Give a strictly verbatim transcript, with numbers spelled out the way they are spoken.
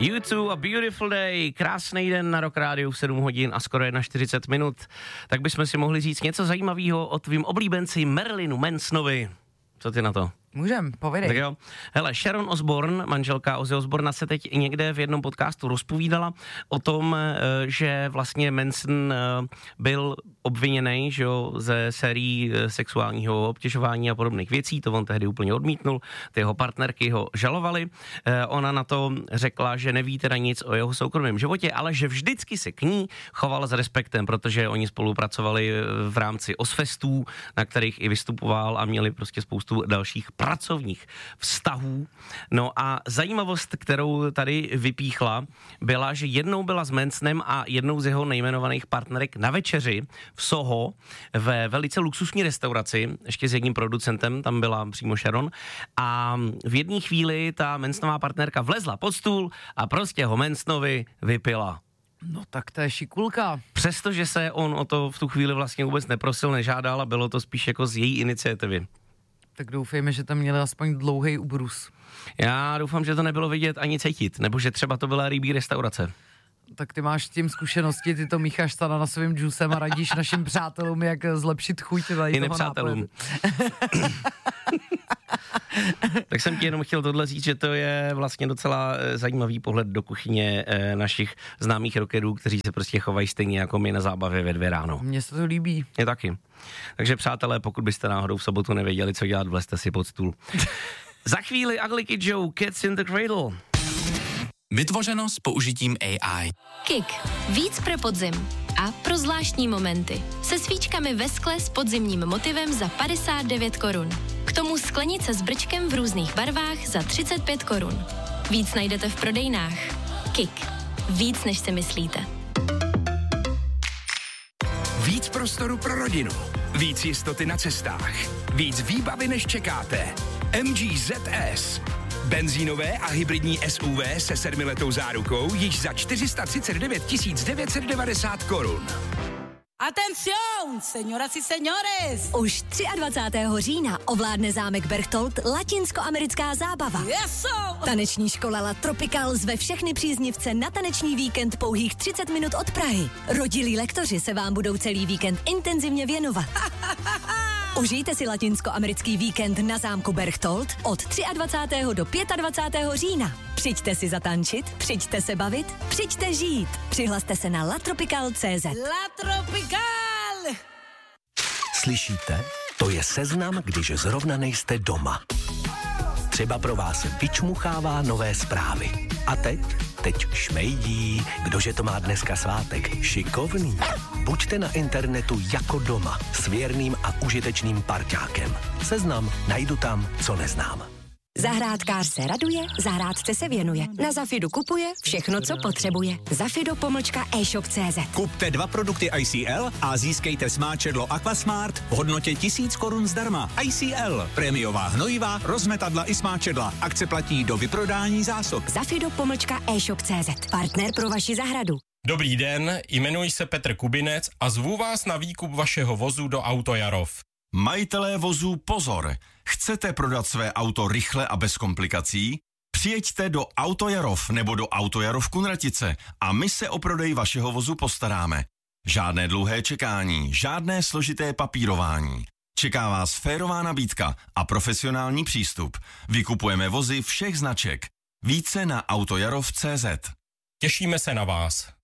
U dva a Beautiful Day, krásný den na Rock Rádiu v sedm hodin a skoro na čtyřicet minut. Tak bychom si mohli říct něco zajímavého o tvým oblíbenci Marilynu Mansonovi. Co ty na to? Můžem, povědej. Tak jo. Hele, Sharon Osbourne, manželka Ozzy Osbourna, se teď někde v jednom podcastu rozpovídala o tom, že vlastně Manson byl obviněný, že jo, ze sérií sexuálního obtěžování a podobných věcí, to on tehdy úplně odmítnul, ty jeho partnerky ho žalovaly. Ona na to řekla, že neví teda nic o jeho soukromém životě, ale že vždycky se k ní choval s respektem, protože oni spolupracovali v rámci Ozzfestů, na kterých i vystupoval a měli prostě spoustu dalších pracovních vztahů. No a zajímavost, kterou tady vypíchla, byla, že jednou byla s Mansonem a jednou z jeho nejmenovaných partnerek na večeři v Soho ve velice luxusní restauraci, ještě s jedním producentem, tam byla přímo Sharon, a v jedné chvíli ta Mansonová partnerka vlezla pod stůl a prostě ho Mansonovi vypila. No tak to je šikulka. Přestože se on o to v tu chvíli vlastně vůbec neprosil, nežádal a bylo to spíš jako z její iniciativy. Tak doufejme, že tam měli aspoň dlouhý ubrus. Já doufám, že to nebylo vidět ani cítit, nebo že třeba to byla rybí restaurace. Tak ty máš s tím zkušenosti, ty to mícháš sana na svým džusem a radíš našim přátelům, jak zlepšit chuť i nepřátelům. Tak jsem ti jenom chtěl tohle říct, že to je vlastně docela zajímavý pohled do kuchyně našich známých rockerů, kteří se prostě chovají stejně jako my na zábavě ve dvě ráno. Mně se to líbí. Je taky. Takže přátelé, pokud byste náhodou v sobotu nevěděli, co dělat, vlezte si pod stůl. Za chvíli Ugly Kid Joe, Cats in the Cradle. Vytvořeno s použitím A I. Kik. Víc pro podzim. A pro zvláštní momenty. Se svíčkami ve skle s podzimním motivem za padesát devět korun. K tomu sklenice s brčkem v různých barvách za třicet pět korun. Víc najdete v prodejnách. Kik. Víc, než si myslíte. Víc prostoru pro rodinu. Víc jistoty na cestách. Víc výbavy, než čekáte. M G Z S. Benzínové a hybridní S U V se sedmiletou zárukou již za čtyři sta třicet devět tisíc devět set devadesát korun. Atención, señoras y señores! Už dvacátého třetího října ovládne zámek Berchtold latinskoamerická zábava. Yes, Taneční škola La Tropical zve všechny příznivce na taneční víkend pouhých třicet minut od Prahy. Rodilí lektoři se vám budou celý víkend intenzivně věnovat. Užijte si latinskoamerický víkend na zámku Berchtold od dvacátého třetího do dvacátého pátého října. Přijďte si zatančit, přijďte se bavit, přijďte žít. Přihlaste se na latropical tečka cé zet. La Tropical! Slyšíte? To je seznam, když zrovna nejste doma. Třeba pro vás vyčmuchává nové zprávy. A teď? Teď šmejdí. Kdože to má dneska svátek? Šikovný. Buďte na internetu jako doma s věrným a užitečným parťákem. Seznam najdu tam, co neznám. Zahrádkář se raduje, zahrádce se věnuje. Na Zafidu kupuje všechno, co potřebuje. Zafido pomlčka e-shop tečka cé zet. Kupte dva produkty I C L a získejte smáčedlo Aquasmart v hodnotě tisíc korun zdarma. I C L. Prémiová hnojiva, rozmetadla i smáčedla. Akce platí do vyprodání zásob. Zafido pomlčka e-shop tečka cé zet. Partner pro vaši zahradu. Dobrý den, jmenuji se Petr Kubinec a zvu vás na výkup vašeho vozu do Autojarov. Majitelé vozů pozor! Chcete prodat své auto rychle a bez komplikací? Přijeďte do Autojarov nebo do Autojarov Kunratice a my se o prodej vašeho vozu postaráme. Žádné dlouhé čekání, žádné složité papírování. Čeká vás férová nabídka a profesionální přístup. Vykupujeme vozy všech značek. Více na autojarov tečka cé zet. Těšíme se na vás.